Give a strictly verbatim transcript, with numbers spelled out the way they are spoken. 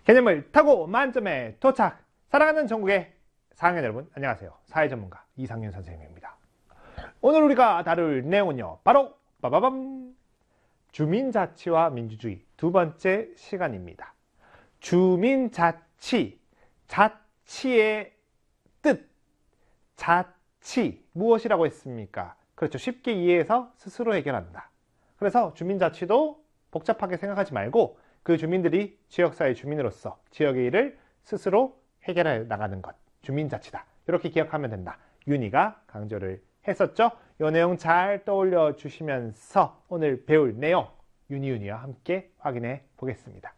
개념을 타고 만점에 도착! 사랑하는 전국의 사 학년 여러분, 안녕하세요. 사회전문가 이상윤 선생님입니다. 오늘 우리가 다룰 내용은요, 바로 빠바밤! 주민자치와 민주주의 두 번째 시간입니다. 주민자치, 자치의 뜻, 자치, 무엇이라고 했습니까? 그렇죠. 쉽게 이해해서 스스로 해결한다. 그래서 주민자치도 복잡하게 생각하지 말고 그 주민들이 지역사회 주민으로서 지역의 일을 스스로 해결해 나가는 것, 주민자치다. 이렇게 기억하면 된다. 윤희가 강조를 했었죠. 이 내용 잘 떠올려 주시면서 오늘 배울 내용 윤희 윤희와 함께 확인해 보겠습니다.